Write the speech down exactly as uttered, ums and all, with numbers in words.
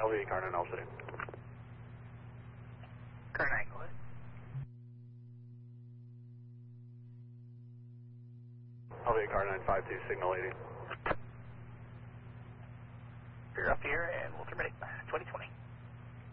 L V eight car nine L City. Car nine, go ahead. L V eight car nine five two, signal eighty. You're up here and we'll terminate twenty twenty.